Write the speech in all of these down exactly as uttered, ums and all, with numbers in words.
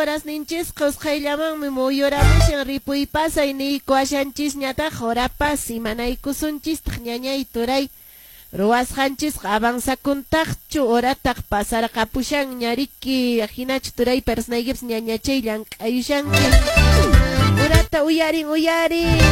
Horas ninchis qusqayllaman muyuramushan ripuy pasay ni kuashanchis ñata jorapas imanaykusunchis ñañay turay ruwasqanchis avanzakuntaqchu orataq pasarqapushan ñariki hinachu turay persnaygips ñañachay llank'ayushanki urata uyarin uyarin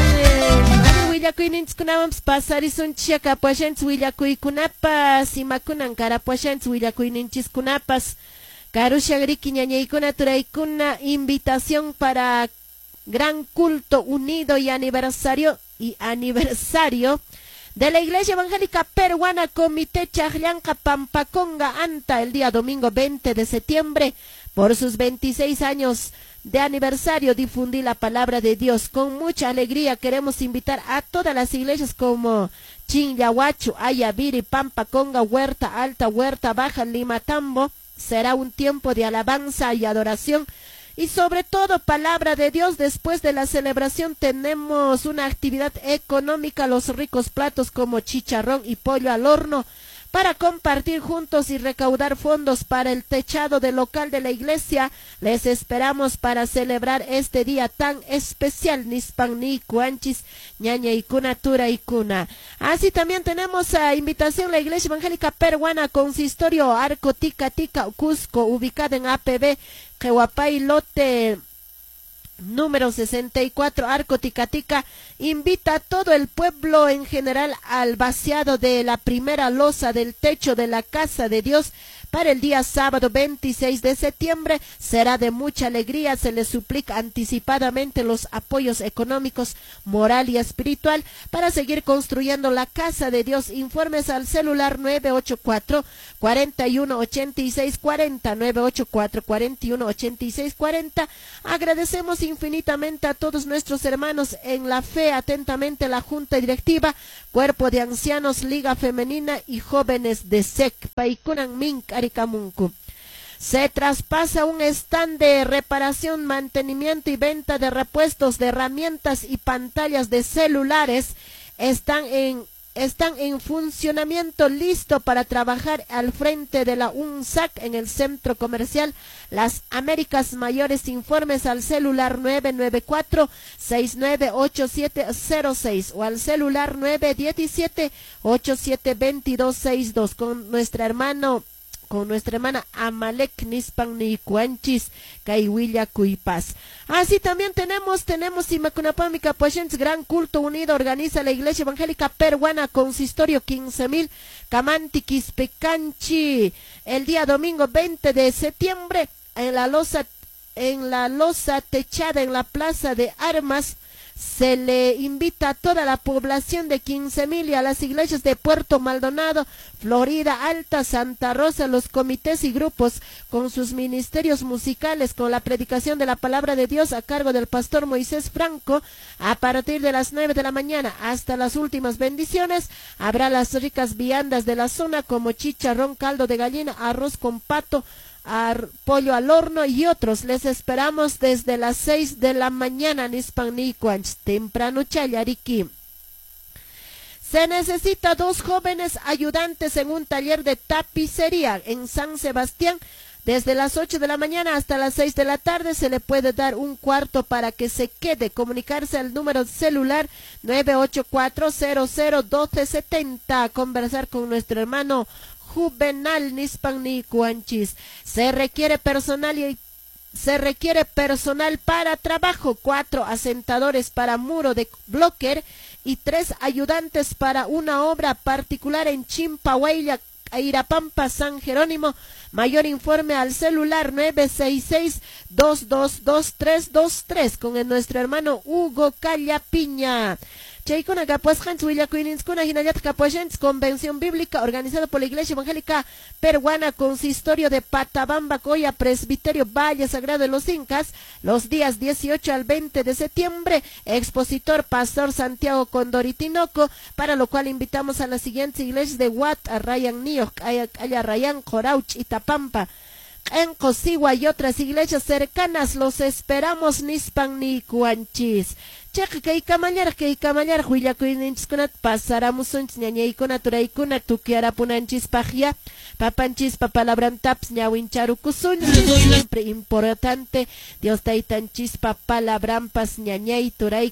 willakuyninchikunawanpas pasarisunchis yakapashanchis willakuykunapas imakunan karapashanchis willakuyninchiskunapas Karushan riki ñañaykuna turaykuna invitación para gran culto unido y aniversario y aniversario de la Iglesia Evangélica Peruana Comité Chajllanqa Pampaconga Anta el día domingo veinte de septiembre por sus veintiséis años de aniversario difundir la palabra de Dios. Con mucha alegría queremos invitar a todas las iglesias como Chinyahuachu, Ayaviri, Pampaconga, Huerta Alta, Huerta Baja, Limatambo. Será un tiempo de alabanza y adoración y sobre todo palabra de Dios. Después de la celebración tenemos una actividad económica, los ricos platos como chicharrón y pollo al horno para compartir juntos y recaudar fondos para el techado del local de la iglesia. Les esperamos para celebrar este día tan especial. Nispan ni cuanchis ñaña y cuna tura y cuna. Así también tenemos a invitación la Iglesia Evangélica Peruana Consistorio Arco Tica Tica Cusco, ubicada en A P B Jehuapay Lote número sesenta y cuatro, Arco Ticatica, invita a todo el pueblo en general al vaciado de la primera losa del techo de la casa de Dios para el día sábado veintiséis de septiembre. Será de mucha alegría. Se les suplica anticipadamente los apoyos económicos, moral y espiritual para seguir construyendo la casa de Dios. Informes al celular nueve ocho cuatro, cuatro uno ocho seis cuatro cero, nueve ocho cuatro, cuatro uno ocho seis cuatro cero. Agradecemos infinitamente a todos nuestros hermanos en la fe. Atentamente la Junta Directiva, Cuerpo de Ancianos, Liga Femenina y Jóvenes de S E C, Paikunan Mink, Aricamuncu. Se traspasa un stand de reparación, mantenimiento y venta de repuestos de herramientas y pantallas de celulares. Están en Están en funcionamiento, listo para trabajar al frente de la U N S A C en el Centro Comercial Las Américas Mayores. Informes al celular nueve nueve cuatro, seis nueve ocho siete cero seis o al celular nueve uno siete, ocho siete dos dos seis dos con nuestra hermano con nuestra hermana Amalek Nispan ni Cuanchis Kaiwilla Cuipas. Así también tenemos, tenemos Imacunapámica Pachens, gran culto unido, organiza la Iglesia Evangélica Peruana Consistorio quince mil, Camantiquis Pecanchi, el día domingo veinte de septiembre, en la losa, en la losa techada en la Plaza de Armas. Se le invita a toda la población de quince mil y a las iglesias de Puerto Maldonado, Florida Alta, Santa Rosa, los comités y grupos con sus ministerios musicales, con la predicación de la palabra de Dios a cargo del pastor Moisés Franco. A partir de las nueve de la mañana hasta las últimas bendiciones, habrá las ricas viandas de la zona como chicharrón, caldo de gallina, arroz con pato, Ar, pollo al horno y otros. Les esperamos desde las seis de la mañana en Hispanicuans, temprano Chayariquí. Se necesita dos jóvenes ayudantes en un taller de tapicería en San Sebastián. Desde las ocho de la mañana hasta las seis de la tarde se le puede dar un cuarto para que se quede. Comunicarse al número celular nueve ocho cuatro cero cero uno dos siete cero. Conversar con nuestro hermano Juvenal Nispan ni Cuanchis. Se requiere personal y se requiere personal para trabajo, cuatro asentadores para muro de bloque y tres ayudantes para una obra particular en Chimpahuayla, Airapampa, San Jerónimo. Mayor informe al celular nueve seis seis, dos dos dos, tres dos tres con el nuestro hermano Hugo Callapiña. Chaykuna Gapuasjans, Willacuininskuna, Hinayat Capuashens, Convención Bíblica, organizada por la Iglesia Evangélica Peruana, Consistorio de Patabamba, Coya, Presbiterio Valle Sagrado de los Incas, los días dieciocho al veinte de septiembre, expositor Pastor Santiago Condoritinoco, para lo cual invitamos a las siguientes iglesias de Huat, Arrayan Nío, Ayarrayan, Jorauch y Tapampa. en Cosiwa y otras iglesias cercanas. Los esperamos nispan ni cuanchis. Cheque que ikamallar que ikamallar huillakuininchis kunat pasaramusunchis ñañaykuna turaykuna tukiara punanchis pajya papanchis papalabram taps ñawincharukusunchis. Siempre importante Dios taytanchis papalabrampas ñañay turay